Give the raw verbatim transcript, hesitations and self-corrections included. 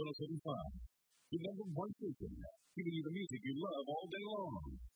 one oh seven point five. The number one station, giving you the music you love all day long.